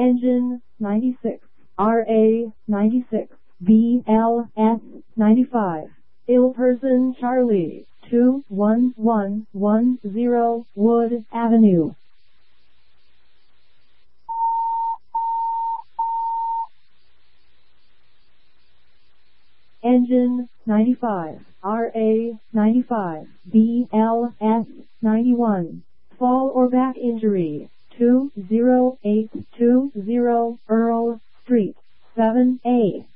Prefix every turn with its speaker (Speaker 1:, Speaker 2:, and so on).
Speaker 1: Engine 96, RA 96, BLS 95, ill person Charlie, 21110 Wood Avenue. Engine 95, RA 95, BLS 91, fall or back injury, 20820 Earl Street, 7A.